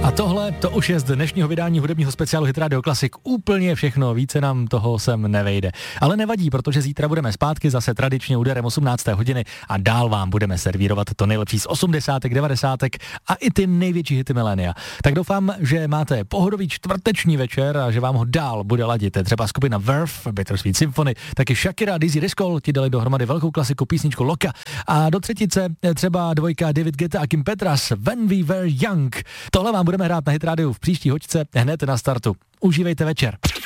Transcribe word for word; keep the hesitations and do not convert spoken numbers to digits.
A tohle, to už je z dnešního vydání hudebního speciálu Hit Radio Classic úplně všechno, více nám toho sem nevejde. Ale nevadí, protože zítra budeme zpátky zase tradičně úderem osmnácté hodiny a dál vám budeme servírovat to nejlepší z osmdesátek, devadesátek a i ty největší hity milénia. Tak doufám, že máte pohodový čtvrteční večer a že vám ho dál bude ladit. Třeba skupina Verve, Bittersweet Symphony, taky Shakira, Dizzy Disco, ti dali dohromady velkou klasiku písničku Loka a do třetice třeba dvojka David Guetta a Kim Petras, When We Were Young. Tohle vám budeme hrát na Hit Radio v příští hoďce hned na startu. Užívejte večer.